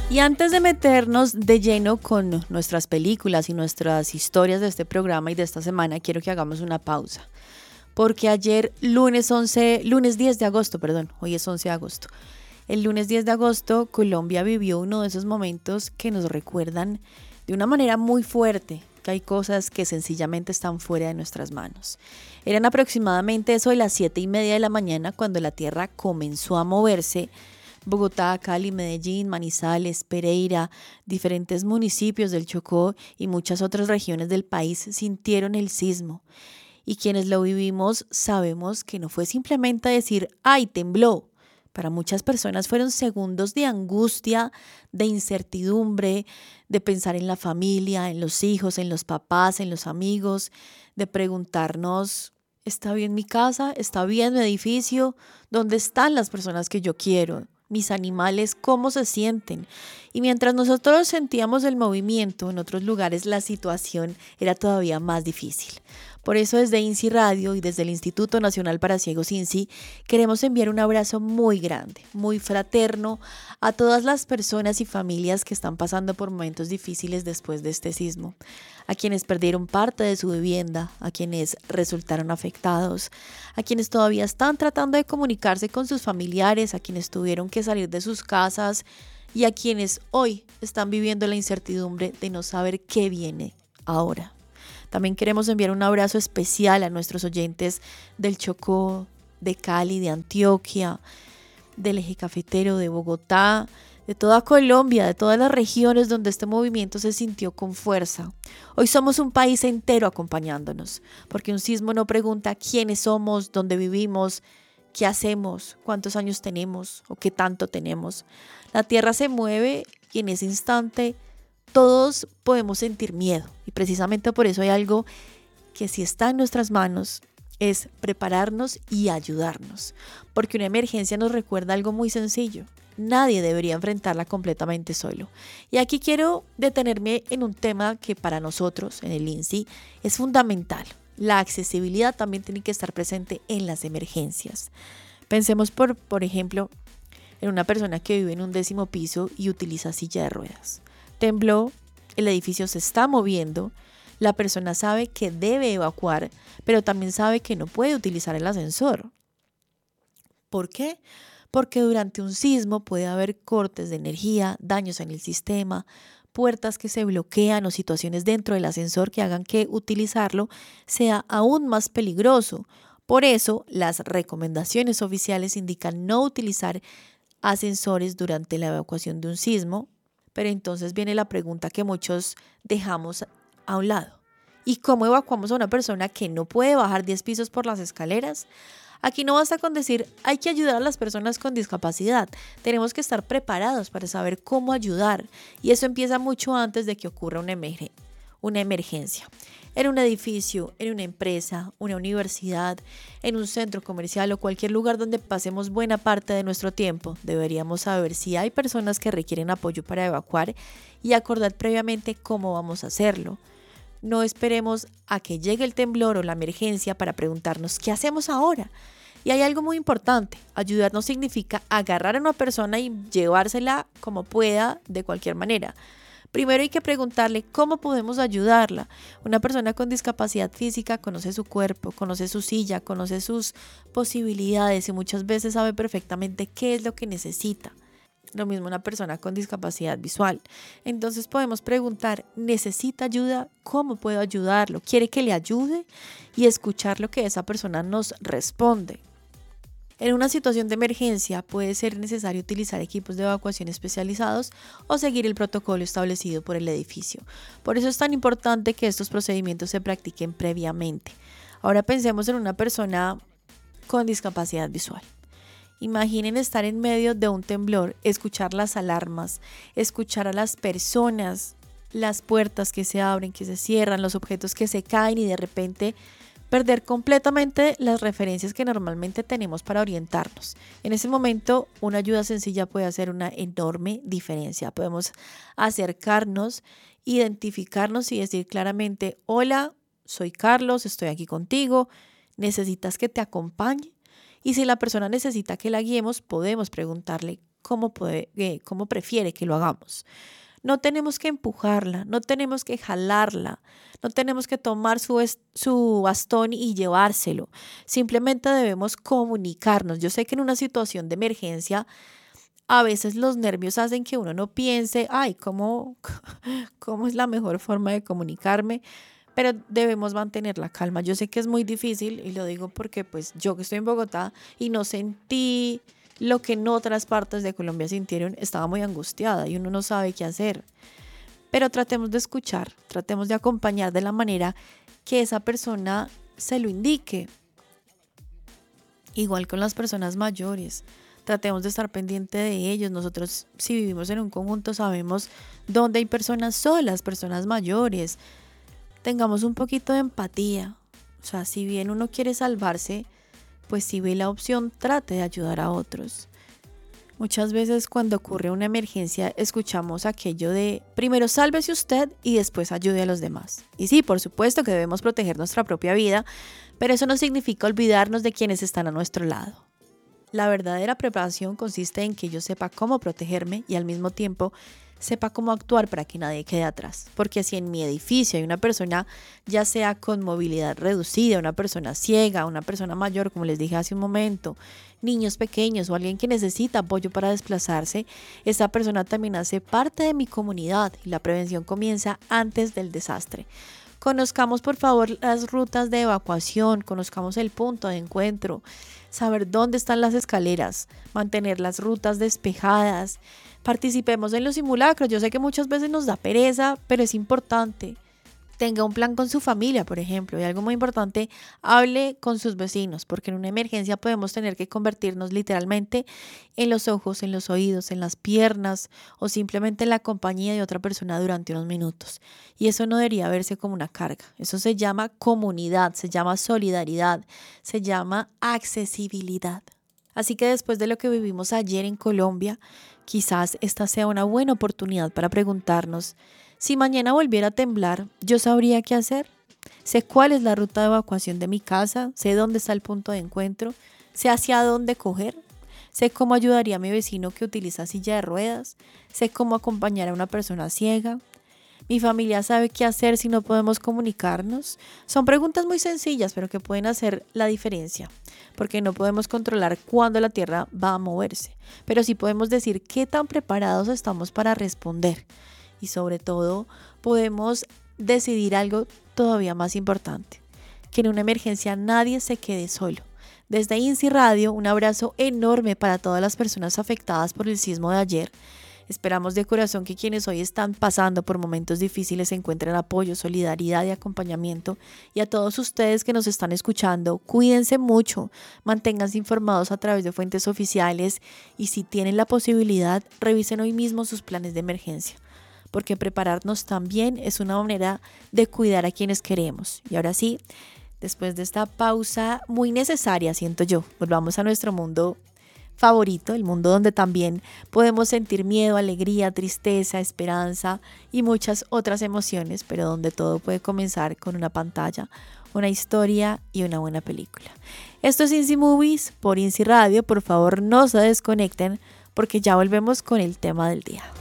Y antes de meternos de lleno con nuestras películas y nuestras historias de este programa y de esta semana, quiero que hagamos una pausa. Porque ayer, lunes 10 de agosto, hoy es 11 de agosto. El lunes 10 de agosto, Colombia vivió uno de esos momentos que nos recuerdan de una manera muy fuerte que hay cosas que sencillamente están fuera de nuestras manos. Eran aproximadamente eso de las 7:30 de la mañana cuando la tierra comenzó a moverse. Bogotá, Cali, Medellín, Manizales, Pereira, diferentes municipios del Chocó y muchas otras regiones del país sintieron el sismo. Y quienes lo vivimos sabemos que no fue simplemente decir, ¡ay, tembló! Para muchas personas fueron segundos de angustia, de incertidumbre, de pensar en la familia, en los hijos, en los papás, en los amigos, de preguntarnos, ¿está bien mi casa? ¿Está bien mi edificio? ¿Dónde están las personas que yo quiero? Mis animales, ¿cómo se sienten? Y mientras nosotros sentíamos el movimiento, en otros lugares la situación era todavía más difícil. Por eso desde INSI Radio y desde el Instituto Nacional para Ciegos INSI queremos enviar un abrazo muy grande, muy fraterno a todas las personas y familias que están pasando por momentos difíciles después de este sismo, a quienes perdieron parte de su vivienda, a quienes resultaron afectados, a quienes todavía están tratando de comunicarse con sus familiares, a quienes tuvieron que salir de sus casas y a quienes hoy están viviendo la incertidumbre de no saber qué viene ahora. También queremos enviar un abrazo especial a nuestros oyentes del Chocó, de Cali, de Antioquia, del Eje Cafetero, de Bogotá, de toda Colombia, de todas las regiones donde este movimiento se sintió con fuerza. Hoy somos un país entero acompañándonos, porque un sismo no pregunta quiénes somos, dónde vivimos, qué hacemos, cuántos años tenemos o qué tanto tenemos. La tierra se mueve y en ese instante todos podemos sentir miedo y precisamente por eso hay algo que si está en nuestras manos es prepararnos y ayudarnos, porque una emergencia nos recuerda algo muy sencillo. Nadie debería enfrentarla completamente solo. Y aquí quiero detenerme en un tema que para nosotros en el INSI es fundamental. La accesibilidad también tiene que estar presente en las emergencias. Pensemos por ejemplo, en una persona que vive en un 10º piso y utiliza silla de ruedas. Tembló, el edificio se está moviendo, la persona sabe que debe evacuar, pero también sabe que no puede utilizar el ascensor. ¿Por qué? Porque durante un sismo puede haber cortes de energía, daños en el sistema, puertas que se bloquean o situaciones dentro del ascensor que hagan que utilizarlo sea aún más peligroso. Por eso, las recomendaciones oficiales indican no utilizar ascensores durante la evacuación de un sismo. Pero entonces viene la pregunta que muchos dejamos a un lado. ¿Y cómo evacuamos a una persona que no puede bajar 10 pisos por las escaleras? Aquí no basta con decir hay que ayudar a las personas con discapacidad. Tenemos que estar preparados para saber cómo ayudar. Y eso empieza mucho antes de que ocurra una emergencia. En un edificio, en una empresa, una universidad, en un centro comercial o cualquier lugar donde pasemos buena parte de nuestro tiempo, deberíamos saber si hay personas que requieren apoyo para evacuar y acordar previamente cómo vamos a hacerlo. No esperemos a que llegue el temblor o la emergencia para preguntarnos ¿qué hacemos ahora? Y hay algo muy importante, ayudar no significa agarrar a una persona y llevársela como pueda de cualquier manera. Primero hay que preguntarle cómo podemos ayudarla. Una persona con discapacidad física conoce su cuerpo, conoce su silla, conoce sus posibilidades y muchas veces sabe perfectamente qué es lo que necesita. Lo mismo una persona con discapacidad visual. Entonces podemos preguntar, ¿necesita ayuda? ¿Cómo puedo ayudarlo? ¿Quiere que le ayude? Y escuchar lo que esa persona nos responde. En una situación de emergencia puede ser necesario utilizar equipos de evacuación especializados o seguir el protocolo establecido por el edificio. Por eso es tan importante que estos procedimientos se practiquen previamente. Ahora pensemos en una persona con discapacidad visual. Imaginen estar en medio de un temblor, escuchar las alarmas, escuchar a las personas, las puertas que se abren, que se cierran, los objetos que se caen y de repente perder completamente las referencias que normalmente tenemos para orientarnos. En ese momento, una ayuda sencilla puede hacer una enorme diferencia. Podemos acercarnos, identificarnos y decir claramente, hola, soy Carlos, estoy aquí contigo, ¿necesitas que te acompañe? Y si la persona necesita que la guiemos, podemos preguntarle cómo prefiere que lo hagamos. No tenemos que empujarla, no tenemos que jalarla, no tenemos que tomar su bastón y llevárselo. Simplemente debemos comunicarnos. Yo sé que en una situación de emergencia, a veces los nervios hacen que uno no piense, ay, ¿cómo es la mejor forma de comunicarme? Pero debemos mantener la calma. Yo sé que es muy difícil y lo digo porque pues yo que estoy en Bogotá y no sentí lo que en otras partes de Colombia sintieron, estaba muy angustiada y uno no sabe qué hacer. Pero tratemos de escuchar, tratemos de acompañar de la manera que esa persona se lo indique. Igual con las personas mayores, tratemos de estar pendiente de ellos. Nosotros, si vivimos en un conjunto, sabemos dónde hay personas solas, personas mayores. Tengamos un poquito de empatía. O sea, si bien uno quiere salvarse, pues si ve la opción, trate de ayudar a otros. Muchas veces cuando ocurre una emergencia escuchamos aquello de primero sálvese usted y después ayude a los demás. Y sí, por supuesto que debemos proteger nuestra propia vida, pero eso no significa olvidarnos de quienes están a nuestro lado. La verdadera preparación consiste en que yo sepa cómo protegerme y al mismo tiempo sepa cómo actuar para que nadie quede atrás. Porque si en mi edificio hay una persona, ya sea con movilidad reducida, una persona ciega, una persona mayor, como les dije hace un momento, niños pequeños o alguien que necesita apoyo para desplazarse, esa persona también hace parte de mi comunidad y la prevención comienza antes del desastre. Conozcamos por favor las rutas de evacuación, conozcamos el punto de encuentro, saber dónde están las escaleras, mantener las rutas despejadas. Participemos en los simulacros. Yo sé que muchas veces nos da pereza, pero es importante. Tenga un plan con su familia, por ejemplo, y algo muy importante, hable con sus vecinos, porque en una emergencia podemos tener que convertirnos literalmente en los ojos, en los oídos, en las piernas o simplemente en la compañía de otra persona durante unos minutos. Y eso no debería verse como una carga. Eso se llama comunidad, se llama solidaridad, se llama accesibilidad. Así que después de lo que vivimos ayer en Colombia, quizás esta sea una buena oportunidad para preguntarnos, si mañana volviera a temblar, ¿yo sabría qué hacer? Sé cuál es la ruta de evacuación de mi casa, sé dónde está el punto de encuentro, sé hacia dónde coger, sé cómo ayudaría a mi vecino que utiliza silla de ruedas, sé cómo acompañar a una persona ciega. ¿Mi familia sabe qué hacer si no podemos comunicarnos? Son preguntas muy sencillas, pero que pueden hacer la diferencia, porque no podemos controlar cuándo la Tierra va a moverse, pero sí podemos decir qué tan preparados estamos para responder. Y sobre todo, podemos decidir algo todavía más importante, que en una emergencia nadie se quede solo. Desde INSI Radio, un abrazo enorme para todas las personas afectadas por el sismo de ayer. Esperamos de corazón que quienes hoy están pasando por momentos difíciles encuentren apoyo, solidaridad y acompañamiento. Y a todos ustedes que nos están escuchando, cuídense mucho, manténganse informados a través de fuentes oficiales y si tienen la posibilidad, revisen hoy mismo sus planes de emergencia. Porque prepararnos también es una manera de cuidar a quienes queremos. Y ahora sí, después de esta pausa muy necesaria, siento yo, volvamos a nuestro mundo favorito, el mundo donde también podemos sentir miedo, alegría, tristeza, esperanza y muchas otras emociones, pero donde todo puede comenzar con una pantalla, una historia y una buena película. Esto es INSI Movies por INSI Radio. Por favor, no se desconecten porque ya volvemos con el tema del día.